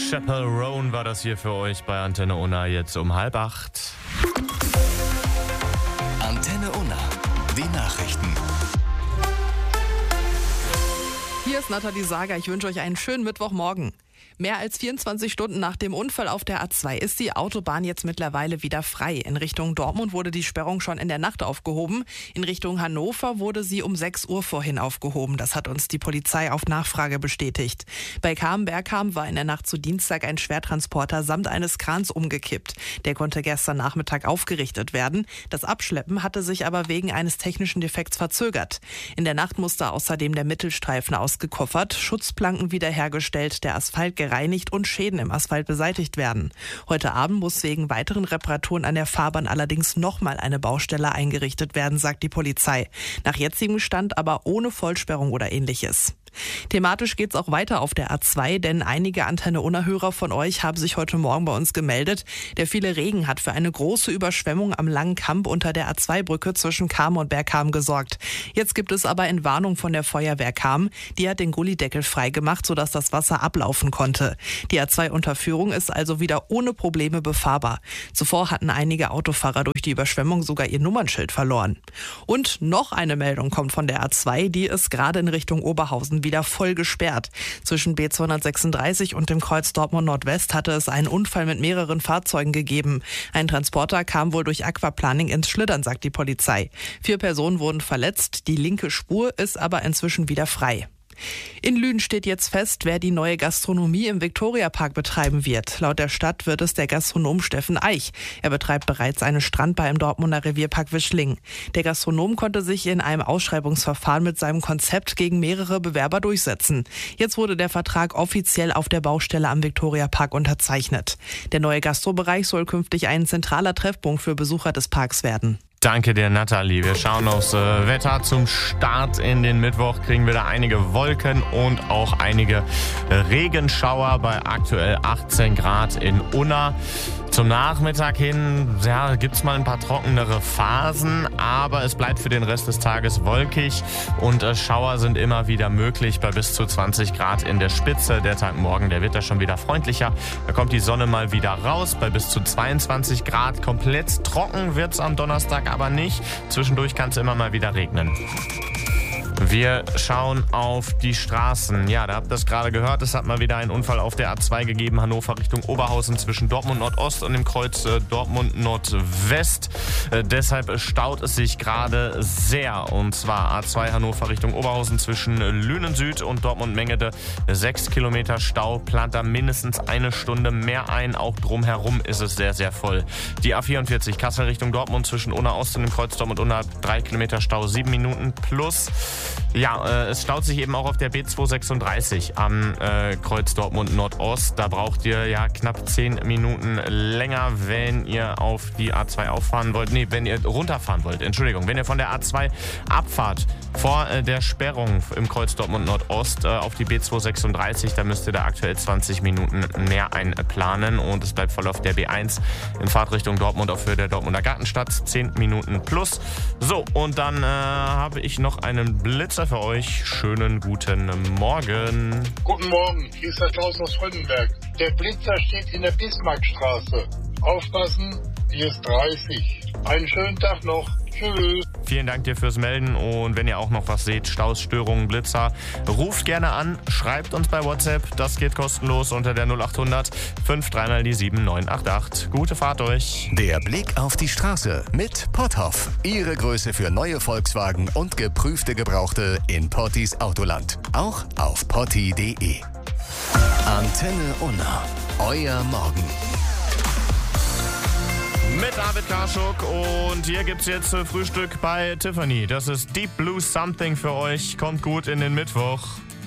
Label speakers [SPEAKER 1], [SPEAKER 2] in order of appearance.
[SPEAKER 1] Chappell Roan war das hier für euch bei Antenne Unna jetzt um 7:30.
[SPEAKER 2] Antenne Unna, die Nachrichten.
[SPEAKER 3] Hier ist Nathalie Sager. Ich wünsche euch einen schönen Mittwochmorgen. Mehr als 24 Stunden nach dem Unfall auf der A2 ist die Autobahn jetzt mittlerweile wieder frei. In Richtung Dortmund wurde die Sperrung schon in der Nacht aufgehoben. In Richtung Hannover wurde sie um 6 Uhr vorhin aufgehoben. Das hat uns die Polizei auf Nachfrage bestätigt. Bei Bergham war in der Nacht zu Dienstag ein Schwertransporter samt eines Krans umgekippt. Der konnte gestern Nachmittag aufgerichtet werden. Das Abschleppen hatte sich aber wegen eines technischen Defekts verzögert. In der Nacht musste außerdem der Mittelstreifen ausgekoffert, Schutzplanken wiederhergestellt, der Asphalt gereinigt und Schäden im Asphalt beseitigt werden. Heute Abend muss wegen weiteren Reparaturen an der Fahrbahn allerdings nochmal eine Baustelle eingerichtet werden, sagt die Polizei. Nach jetzigem Stand aber ohne Vollsperrung oder ähnliches. Thematisch geht's auch weiter auf der A2, denn einige Antenne-Unna-Hörer von euch haben sich heute Morgen bei uns gemeldet. Der viele Regen hat für eine große Überschwemmung am Langen Kamp unter der A2-Brücke zwischen Cham und Bergham gesorgt. Jetzt gibt es aber Entwarnung von der Feuerwehr Cham. Die hat den Gullideckel freigemacht, sodass das Wasser ablaufen konnte. Die A2-Unterführung ist also wieder ohne Probleme befahrbar. Zuvor hatten einige Autofahrer durch die Überschwemmung sogar ihr Nummernschild verloren. Und noch eine Meldung kommt von der A2, die ist gerade in Richtung Oberhausen wieder voll gesperrt. Zwischen B236 und dem Kreuz Dortmund Nordwest hatte es einen Unfall mit mehreren Fahrzeugen gegeben. Ein Transporter kam wohl durch Aquaplaning ins Schlittern, sagt die Polizei. 4 Personen wurden verletzt, die linke Spur ist aber inzwischen wieder frei. In Lünen steht jetzt fest, wer die neue Gastronomie im Viktoriapark betreiben wird. Laut der Stadt wird es der Gastronom Steffen Eich. Er betreibt bereits eine Strandbar im Dortmunder Revierpark Wischling. Der Gastronom konnte sich in einem Ausschreibungsverfahren mit seinem Konzept gegen mehrere Bewerber durchsetzen. Jetzt wurde der Vertrag offiziell auf der Baustelle am Viktoriapark unterzeichnet. Der neue Gastrobereich soll künftig ein zentraler Treffpunkt für Besucher des Parks werden.
[SPEAKER 1] Danke dir, Nathalie. Wir schauen aufs Wetter. Zum Start in den Mittwoch kriegen wir da einige Wolken und auch einige Regenschauer bei aktuell 18 Grad in Unna. Zum Nachmittag hin gibt's mal ein paar trockenere Phasen, aber es bleibt für den Rest des Tages wolkig und Schauer sind immer wieder möglich bei bis zu 20 Grad in der Spitze. Der Tag morgen, der wird da schon wieder freundlicher. Da kommt die Sonne mal wieder raus bei bis zu 22 Grad. Komplett trocken wird's am Donnerstag aber nicht. Zwischendurch kann es immer mal wieder regnen. Wir schauen auf die Straßen. Ja, da habt ihr es gerade gehört. Es hat mal wieder einen Unfall auf der A2 gegeben. Hannover Richtung Oberhausen zwischen Dortmund Nordost und dem Kreuz Dortmund Nordwest. Deshalb staut es sich gerade sehr. Und zwar A2 Hannover Richtung Oberhausen zwischen Lünen Süd und Dortmund Mengede. 6 Kilometer Stau. Plant da mindestens eine Stunde mehr ein. Auch drumherum ist es sehr, sehr voll. Die A44 Kassel Richtung Dortmund zwischen Unna Ost und dem Kreuz Dortmund Unna. 3 Kilometer Stau, 7 Minuten plus. Ja, es staut sich eben auch auf der B236 am Kreuz Dortmund Nordost. Da braucht ihr ja knapp 10 Minuten länger, wenn ihr auf die A2 auffahren wollt. Nee, wenn ihr runterfahren wollt. Entschuldigung, wenn ihr von der A2 abfahrt vor der Sperrung im Kreuz Dortmund Nordost auf die B236, da müsst ihr da aktuell 20 Minuten mehr einplanen und es bleibt voll auf der B1 in Fahrtrichtung Dortmund auf Höhe der Dortmunder Gartenstadt. 10 Minuten plus. So, und dann habe ich noch einen Blitzer für euch. Schönen guten Morgen.
[SPEAKER 4] Guten Morgen, hier ist der Klaus aus Fröndenberg. Der Blitzer steht in der Bismarckstraße. Aufpassen, hier ist 30. Einen schönen Tag noch. Tschüss.
[SPEAKER 1] Vielen Dank dir fürs Melden und wenn ihr auch noch was seht, Staus, Störungen, Blitzer, ruft gerne an, schreibt uns bei WhatsApp, das geht kostenlos unter der 0800 53 die 7988. Gute Fahrt euch.
[SPEAKER 2] Der Blick auf die Straße mit Potthoff. Ihre Größe für neue Volkswagen und geprüfte Gebrauchte in Pottis Autoland. Auch auf potti.de. Antenne Unna. Euer Morgen.
[SPEAKER 1] Mit David Karschuk und hier gibt's jetzt Frühstück bei Tiffany. Das ist Deep Blue Something für euch. Kommt gut in den Mittwoch.